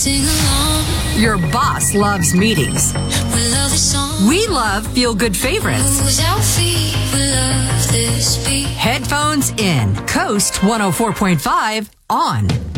sing along. Your boss loves meetings. We love the song. We love feel-good favorites. Moves our feet. We love this beat. Headphones in. Coast 104.5 on.